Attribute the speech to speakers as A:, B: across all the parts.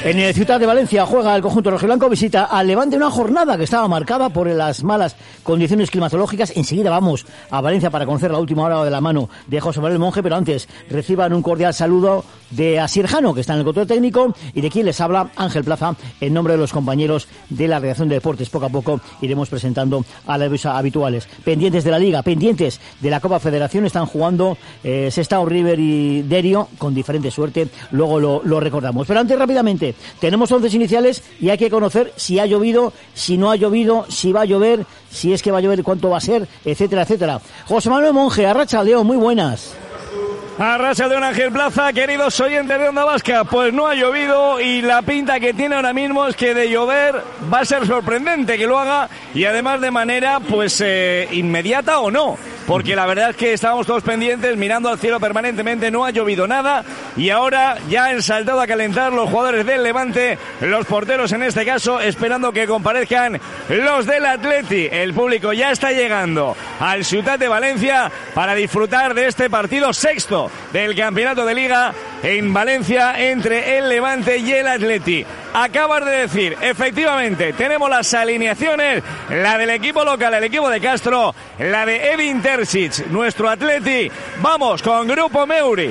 A: En el Ciutat de Valencia juega el conjunto rojiblanco, visita al Levante, una jornada que estaba marcada por las malas condiciones climatológicas. Enseguida vamos a Valencia para conocer la última hora de la mano de José Manuel Monje, pero antes reciban un cordial saludo de Asier Jano, que está en el control técnico, y de quien les habla Ángel Plaza, en nombre de los compañeros de la redacción de deportes. Poco a poco iremos presentando a los habituales. Pendientes de la Liga, pendientes de la Copa Federación, están jugando Sestao, River y Derio, con diferente suerte, luego lo recordamos. Pero antes, rápidamente, tenemos 11 iniciales y hay que conocer si ha llovido, si no ha llovido, si va a llover, si es que va a llover, cuánto va a ser, etcétera, etcétera. José Manuel Monje, arratsaldeón, muy buenas.
B: Arratsaldeón, Ángel Plaza, queridos oyentes de Onda Vasca. Pues no ha llovido y la pinta que tiene ahora mismo es que de llover va a ser sorprendente que lo haga, y además de manera pues inmediata o no, porque la verdad es que estábamos todos pendientes mirando al cielo permanentemente. No ha llovido nada y ahora ya han saltado a calentar los jugadores del Levante, los porteros en este caso, esperando que comparezcan los del Atleti. El público ya está llegando al Ciutat de Valencia para disfrutar de este partido sexto del campeonato de Liga en Valencia entre el Levante y el Atleti. Acabas de decir, efectivamente, tenemos las alineaciones, la del equipo local, el equipo de Castro, la de Edin Terzic, nuestro Atleti. Vamos con Grupo Meuri,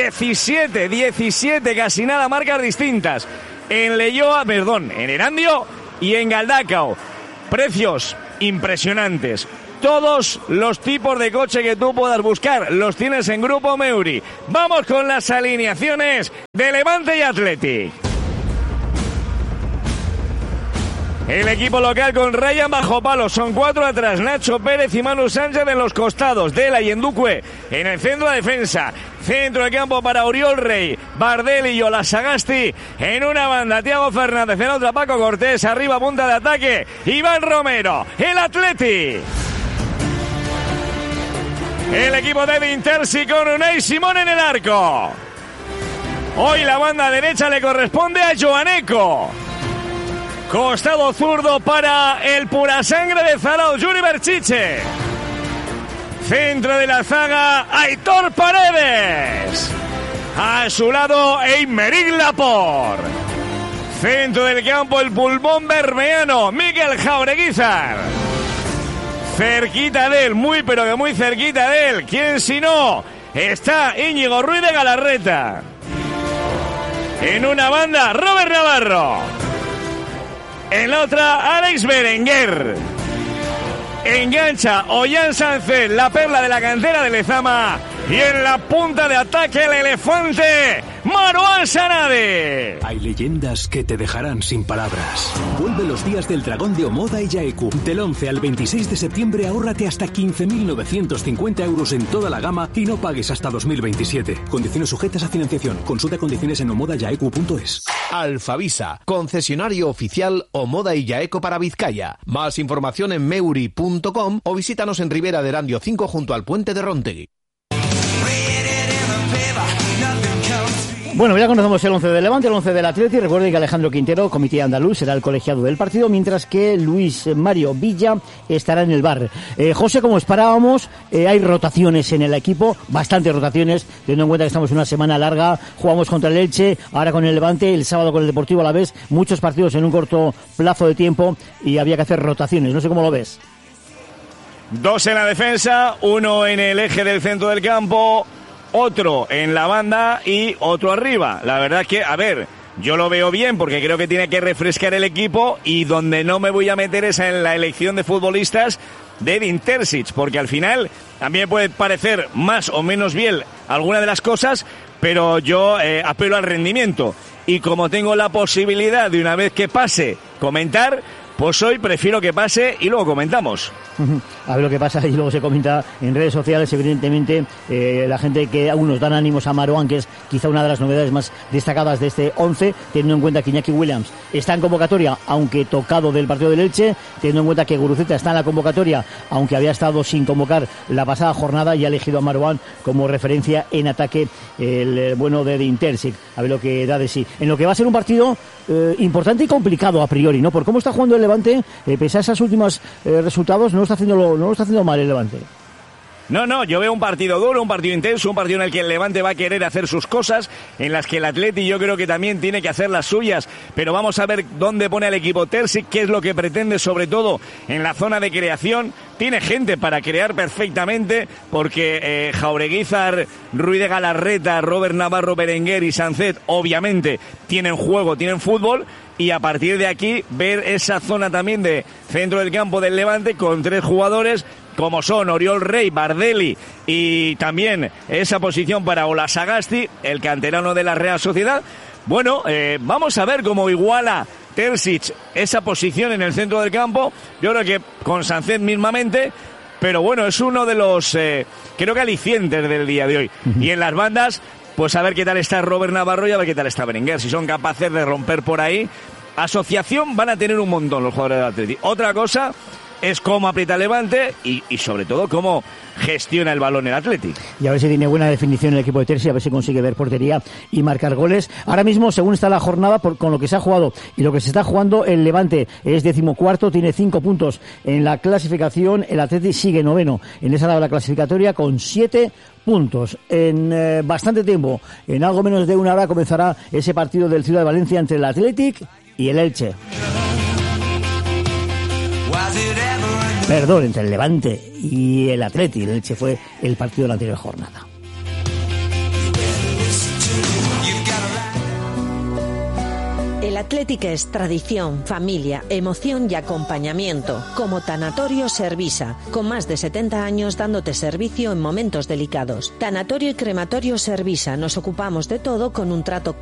B: 17, casi nada marcas distintas. En en Erandio y en Galdacao. Precios impresionantes. Todos los tipos de coche que tú puedas buscar los tienes en Grupo Meuri. Vamos con las alineaciones de Levante y Atleti. El equipo local con Ryan bajo palo, son 4 atrás, Nacho Pérez y Manu Sánchez en los costados, Dela y Endukwe en el centro de defensa. Centro de campo para Oriol Rey, Bardel y Yola Sagasti en una banda, Thiago Fernández en otra, Paco Cortés, arriba punta de ataque, Iván Romero, el Atleti. El equipo de Edin Terzic con Unai Simón en el arco. Hoy la banda derecha le corresponde a Joaneco. Costado zurdo para el pura sangre de Zarao, Yuri Berchiche. Centro de la zaga, Aitor Paredes. A su lado, Eimeric Laporte. Centro del campo, el pulmón bermeano, Miguel Jaureguizar. Cerquita de él, muy pero que muy cerquita de él, ¿quién si no? Está Íñigo Ruiz de Galarreta. En una banda, Robert Navarro. En la otra, Alex Berenguer. Engancha Ollán Sánchez, la perla de la cantera de Lezama. Y en la punta de ataque, el elefante, Marouane Sanade.
C: Hay leyendas que te dejarán sin palabras. Vuelve los días del dragón de Omoda y Yaeku. Del 11 al 26 de septiembre ahórrate hasta 15.950 euros en toda la gama y no pagues hasta 2027. Condiciones sujetas a financiación. Consulta condiciones en omodayaeku.es.
D: Alfavisa, concesionario oficial Omoda y Yaeco para Vizcaya. Más información en meuri.com o visítanos en Ribera de Erandio 5 junto al puente de Rontegui.
A: Bueno, ya conocemos el 11 del Levante, el 11 del Atleti. Recuerden que Alejandro Quintero, comité andaluz, será el colegiado del partido, mientras que Luis Mario Villa estará en el bar. José, como esperábamos, hay rotaciones en el equipo, bastantes rotaciones, teniendo en cuenta que estamos en una semana larga. Jugamos contra el Elche, ahora con el Levante, el sábado con el Deportivo Alavés, muchos partidos en un corto plazo de tiempo y había que hacer rotaciones. No sé cómo lo ves.
B: 2 en la defensa, 1 en el eje del centro del campo, otro en la banda y otro arriba. La verdad es que, a ver, yo lo veo bien porque creo que tiene que refrescar el equipo, y donde no me voy a meter es en la elección de futbolistas de Edin Terzic, porque al final a mí me puede parecer más o menos bien alguna de las cosas, pero yo apelo al rendimiento, y como tengo la posibilidad de una vez que pase comentar, pues hoy prefiero que pase y luego comentamos.
A: A ver lo que pasa y luego se comenta en redes sociales, evidentemente, la gente que aún nos dan ánimos a Marouane, que es quizá una de las novedades más destacadas de este 11, teniendo en cuenta que Iñaki Williams está en convocatoria, aunque tocado del partido del Elche, teniendo en cuenta que Guruceta está en la convocatoria, aunque había estado sin convocar la pasada jornada, y ha elegido a Marouane como referencia en ataque, el bueno de Edin Terzic. A ver lo que da de sí. En lo que va a ser un partido importante y complicado a priori, ¿no? Por cómo está jugando el Levante, pese a esos últimos resultados, no lo está haciendo mal el Levante.
B: No, yo veo un partido duro, un partido intenso, un partido en el que el Levante va a querer hacer sus cosas, en las que el Atleti yo creo que también tiene que hacer las suyas, pero vamos a ver dónde pone al equipo Terzic, qué es lo que pretende, sobre todo en la zona de creación. Tiene gente para crear perfectamente, porque Jaureguizar, Ruiz de Galarreta, Robert Navarro, Berenguer y Sancet obviamente tienen juego, tienen fútbol, y a partir de aquí ver esa zona también de centro del campo del Levante con 3 jugadores como son Oriol Rey, Bardelli y también esa posición para Olasagasti, el canterano de la Real Sociedad. Bueno, vamos a ver cómo iguala Terzic esa posición en el centro del campo. Yo creo que con Sancet mismamente, pero bueno, es uno de los, creo que alicientes del día de hoy. Y en las bandas, pues a ver qué tal está Robert Navarro y a ver qué tal está Berenguer. Si son capaces de romper por ahí, asociación van a tener un montón los jugadores del Atleti. Otra cosa es cómo aprieta el Levante y sobre todo cómo gestiona el balón el Atleti.
A: Y a ver si tiene buena definición el equipo de Terzic, a ver si consigue ver portería y marcar goles. Ahora mismo, según está la jornada, con lo que se ha jugado y lo que se está jugando, el Levante es 14º, tiene 5 puntos en la clasificación. El Atleti sigue 9º en esa tabla clasificatoria con 7 puntos. En bastante tiempo, en algo menos de una hora, comenzará ese partido del Ciudad de Valencia entre el Athletic y el Elche. Perdón, entre el Levante y el Atleti. El Elche fue el partido de la anterior jornada.
E: El Athletic es tradición, familia, emoción y acompañamiento, como Tanatorio Servisa, con más de 70 años dándote servicio en momentos delicados. Tanatorio y Crematorio Servisa, nos ocupamos de todo con un trato